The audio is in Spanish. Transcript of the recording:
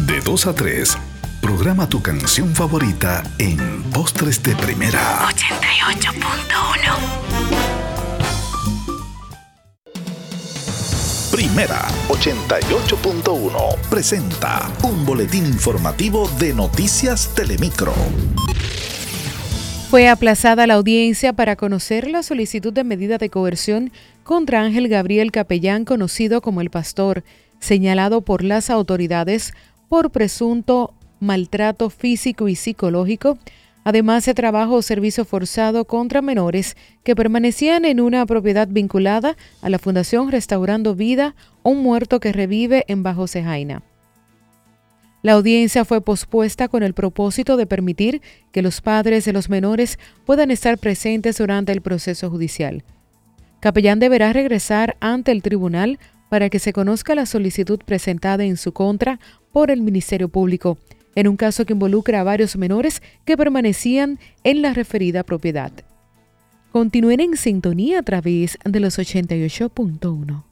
De 2 a 3, programa tu canción favorita en Postres de Primera. 88.1. Primera 88.1 presenta un boletín informativo de Noticias Telemicro. Fue aplazada la audiencia para conocer la solicitud de medida de coerción contra Ángel Gabriel Capellán, conocido como El Pastor, señalado por las autoridades por presunto maltrato físico y psicológico, además de trabajo o servicio forzado contra menores que permanecían en una propiedad vinculada a la Fundación Restaurando Vida, un muerto que revive en Bajo Cejaina. La audiencia fue pospuesta con el propósito de permitir que los padres de los menores puedan estar presentes durante el proceso judicial. Capellán deberá regresar ante el tribunal para que se conozca la solicitud presentada en su contra por el Ministerio Público, en un caso que involucra a varios menores que permanecían en la referida propiedad. Continúen en sintonía a través de los 88.1.